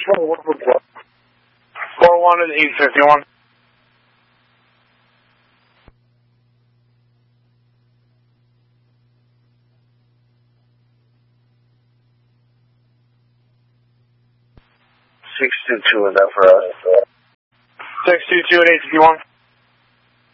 41 is 851. Six two two is that for us? 622 at 851.